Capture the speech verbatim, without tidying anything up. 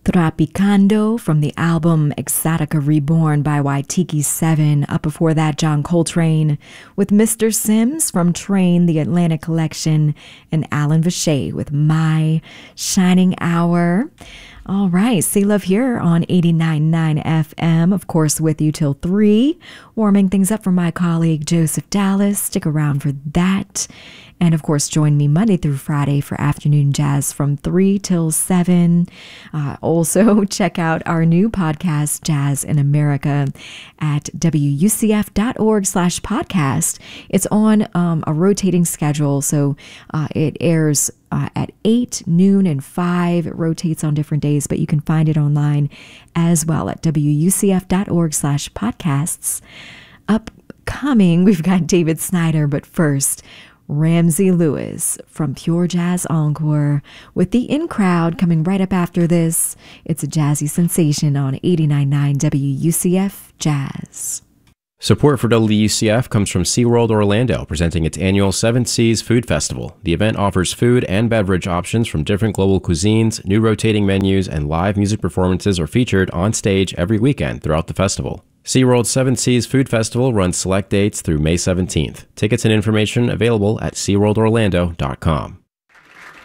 Tropicando from the album Exotica Reborn by Waitiki seven. Up before that, John Coltrane with Mister Sims from Train, the Atlantic Collection, and Alan Vache with My Shining Hour. All right, See Love here on eighty-nine point nine F M, of course, with you till three. Warming things up for my colleague Joseph Dallas. Stick around for that. And of course, join me Monday through Friday for afternoon jazz from three till seven. Uh, also, check out our new podcast, Jazz in America, at W U C F dot org slash podcast. It's on um, a rotating schedule, so uh, it airs uh, at eight, noon, and five. It rotates on different days, but you can find it online as well at W U C F dot org slash podcasts. Upcoming, we've got David Snyder, but first, Ramsey Lewis from Pure Jazz Encore with the In Crowd coming right up after this. It's a jazzy sensation on eighty-nine point nine W U C F Jazz. Support for W U C F comes from SeaWorld Orlando, presenting its annual Seven Seas Food Festival. The event offers food and beverage options from different global cuisines, new rotating menus, and live music performances are featured on stage every weekend throughout the festival. SeaWorld's Seven Seas Food Festival runs select dates through May seventeenth. Tickets and information available at sea world orlando dot com.